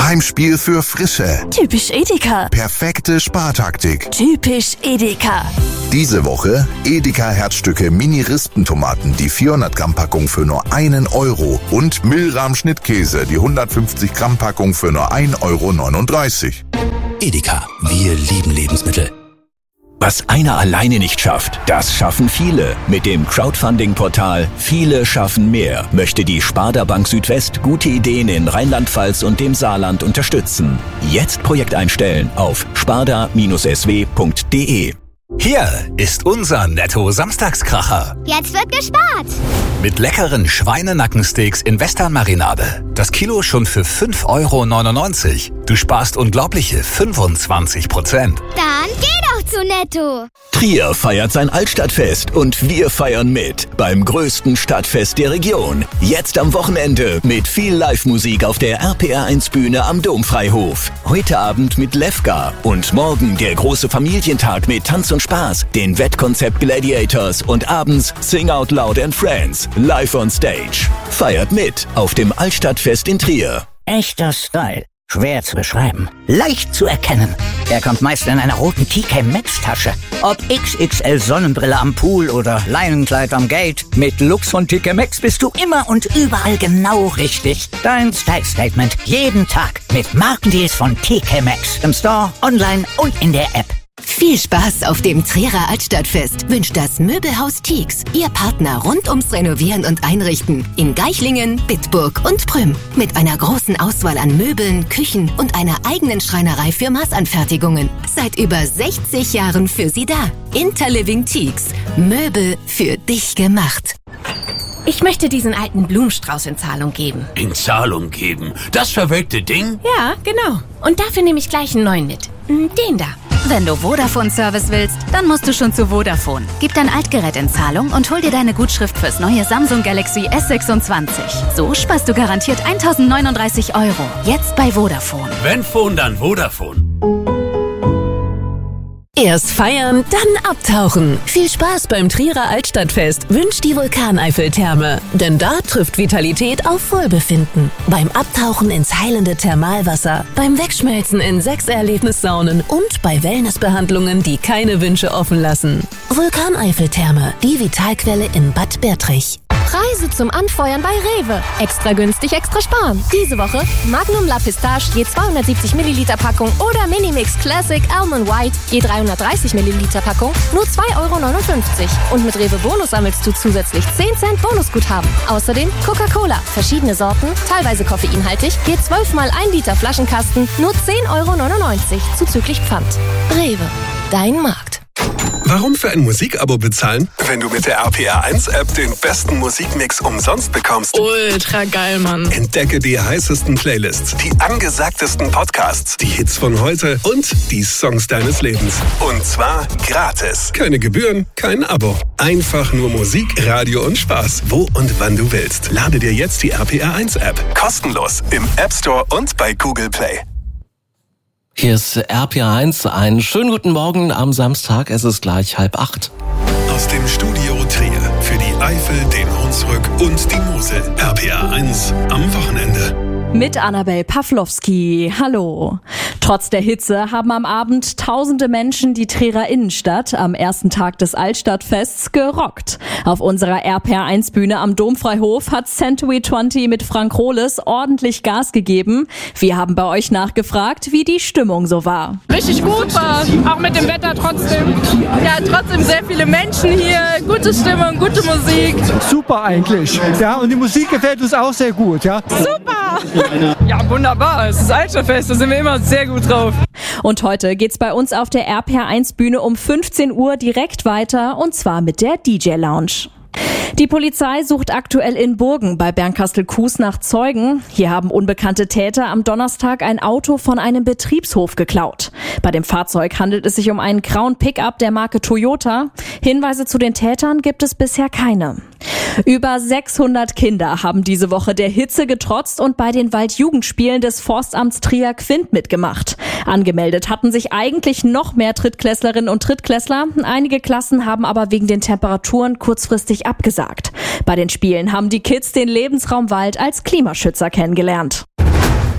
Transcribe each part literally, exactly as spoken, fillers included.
Heimspiel für Frische. Typisch Edeka. Perfekte Spartaktik. Typisch Edeka. Diese Woche Edeka Herzstücke Mini-Rispentomaten, die vierhundert Gramm Packung für nur einen Euro und Milram Schnittkäse, die hundertfünfzig Gramm Packung für nur ein Euro neununddreißig. Edeka, wir lieben Lebensmittel. Was einer alleine nicht schafft, das schaffen viele. Mit dem Crowdfunding-Portal Viele schaffen mehr möchte die Sparda Bank Südwest gute Ideen in Rheinland-Pfalz und dem Saarland unterstützen. Jetzt Projekt einstellen auf sparda S W punkt de. Hier ist unser Netto-Samstagskracher. Jetzt wird gespart. Mit leckeren Schweinenackensteaks in Western-Marinade. Das Kilo schon für fünf Euro neunundneunzig. Du sparst unglaubliche fünfundzwanzig Prozent. Dann geh doch zu Netto. Trier feiert sein Altstadtfest und wir feiern mit beim größten Stadtfest der Region. Jetzt am Wochenende mit viel Live-Musik auf der R P R eins Bühne am Domfreihof. Heute Abend mit Lefka und morgen der große Familientag mit Tanz und Spaß, den Wettkonzept Gladiators und abends Sing Out Loud and Friends live on stage. Feiert mit auf dem Altstadtfest in Trier. Echter Style. Schwer zu beschreiben. Leicht zu erkennen. Er kommt meist in einer roten T K Maxx Tasche. Ob X X L Sonnenbrille am Pool oder Leinenkleid am Gate. Mit Looks von T K Maxx bist du immer und überall genau richtig. Dein Style Statement jeden Tag mit Markendeals von T K Maxx. Im Store, online und in der App. Viel Spaß auf dem Trierer Altstadtfest wünscht das Möbelhaus Tieks, Ihr Partner rund ums Renovieren und Einrichten in Geichlingen, Bitburg und Prüm. Mit einer großen Auswahl an Möbeln, Küchen und einer eigenen Schreinerei für Maßanfertigungen. Seit über sechzig Jahren für Sie da. Interliving Tieks. Möbel für dich gemacht. Ich möchte diesen alten Blumenstrauß in Zahlung geben. In Zahlung geben? Das verwelkte Ding? Ja, genau. Und dafür nehme ich gleich einen neuen mit. Den da. Wenn du Vodafone-Service willst, dann musst du schon zu Vodafone. Gib dein Altgerät in Zahlung und hol dir deine Gutschrift fürs neue Samsung Galaxy S sechsundzwanzig. So sparst du garantiert eintausendneununddreißig Euro. Jetzt bei Vodafone. Wenn Phone, dann Vodafone. Erst feiern, dann abtauchen. Viel Spaß beim Trierer Altstadtfest wünscht die Vulkaneiffeltherme. Denn da trifft Vitalität auf Wohlbefinden. Beim Abtauchen ins heilende Thermalwasser, beim Wegschmelzen in sechs Erlebnissaunen und bei Wellnessbehandlungen, die keine Wünsche offen lassen. Vulkaneiffeltherme, die Vitalquelle in Bad Bertrich. Preise zum Anfeuern bei Rewe. Extra günstig, extra sparen. Diese Woche Magnum La Pistache je zweihundertsiebzig Milliliter Packung oder Minimix Classic Almond White je dreihundertdreißig Milliliter Packung nur zwei Euro neunundfünfzig. Und mit Rewe Bonus sammelst du zusätzlich zehn Cent Bonusguthaben. Außerdem Coca-Cola, verschiedene Sorten, teilweise koffeinhaltig, je zwölf mal ein Liter Flaschenkasten, nur zehn Euro neunundneunzig zuzüglich Pfand. Rewe, dein Markt. Warum für ein Musikabo bezahlen, wenn du mit der R P R eins App den besten Musikmix umsonst bekommst? Ultra geil, Mann. Entdecke die heißesten Playlists, die angesagtesten Podcasts, die Hits von heute und die Songs deines Lebens. Und zwar gratis. Keine Gebühren, kein Abo. Einfach nur Musik, Radio und Spaß, wo und wann du willst. Lade dir jetzt die R P R eins App. Kostenlos im App Store und bei Google Play. Hier ist R P R eins. Einen schönen guten Morgen am Samstag. Es ist gleich halb acht. Aus dem Studio Trier für die Eifel, den Hunsrück und die Mosel. R P R eins am Wochenende. Mit Annabel Pawlowski. Hallo. Trotz der Hitze haben am Abend tausende Menschen die Trierer Innenstadt am ersten Tag des Altstadtfests gerockt. Auf unserer R P R eins Bühne am Domfreihof hat Century zwanzig mit Frank Rohles ordentlich Gas gegeben. Wir haben bei euch nachgefragt, wie die Stimmung so war. Richtig gut war, auch mit dem Wetter trotzdem. Ja, trotzdem sehr viele Menschen hier, gute Stimmung, gute Musik. Super eigentlich. Ja, und die Musik gefällt uns auch sehr gut, ja. Super! Ja, wunderbar. Es ist Altstadtfest, da sind wir immer sehr gut drauf. Und heute geht's bei uns auf der R P R eins Bühne um fünfzehn Uhr direkt weiter, und zwar mit der D J Lounge. Die Polizei sucht aktuell in Burgen bei Bernkastel-Kues nach Zeugen. Hier haben unbekannte Täter am Donnerstag ein Auto von einem Betriebshof geklaut. Bei dem Fahrzeug handelt es sich um einen grauen Pickup der Marke Toyota. Hinweise zu den Tätern gibt es bisher keine. Über sechshundert Kinder haben diese Woche der Hitze getrotzt und bei den Waldjugendspielen des Forstamts Trier-Quint mitgemacht. Angemeldet hatten sich eigentlich noch mehr Drittklässlerinnen und Drittklässler. Einige Klassen haben aber wegen den Temperaturen kurzfristig abgesagt. Bei den Spielen haben die Kids den Lebensraum Wald als Klimaschützer kennengelernt.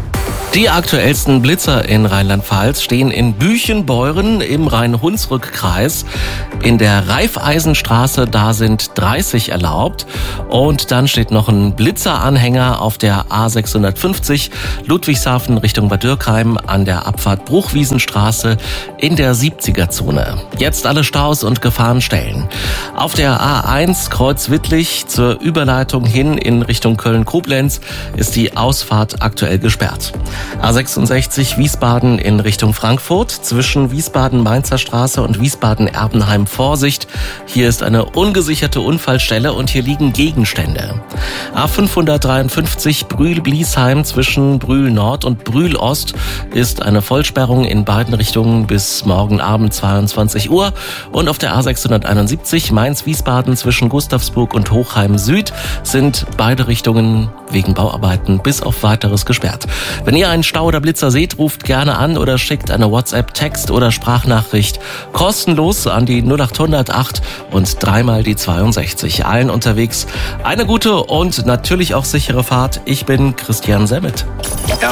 Die aktuellsten Blitzer in Rheinland-Pfalz stehen in Büchenbeuren im Rhein-Hunsrück-Kreis. In der Raiffeisenstraße, da sind dreißig erlaubt. Und dann steht noch ein Blitzeranhänger auf der A sechshundertfünfzig Ludwigshafen Richtung Bad Dürkheim an der Abfahrt Bruchwiesenstraße in der siebziger-Zone. Jetzt alle Staus und Gefahrenstellen. Auf der A eins Kreuz Wittlich zur Überleitung hin in Richtung Köln-Koblenz ist die Ausfahrt aktuell gesperrt. A sechsundsechzig Wiesbaden in Richtung Frankfurt zwischen Wiesbaden-Mainzer Straße und Wiesbaden-Erbenheim Vorsicht. Hier ist eine ungesicherte Unfallstelle und hier liegen Gegenstände. A fünfhundertdreiundfünfzig Brühl-Bliesheim zwischen Brühl-Nord und Brühl-Ost ist eine Vollsperrung in beiden Richtungen bis morgen Abend zweiundzwanzig Uhr. Und auf der A sechshunderteinundsiebzig Mainz-Wiesbaden zwischen Gustavsburg und Hochheim Süd sind beide Richtungen wegen Bauarbeiten bis auf Weiteres gesperrt. Wenn ihr einen Stau oder Blitzer seht, ruft gerne an oder schickt eine WhatsApp, Text oder Sprachnachricht kostenlos an die null acht hundert acht und dreimal die zweiundsechzig. Allen unterwegs eine gute und natürlich auch sichere Fahrt. Ich bin Christian Semmet.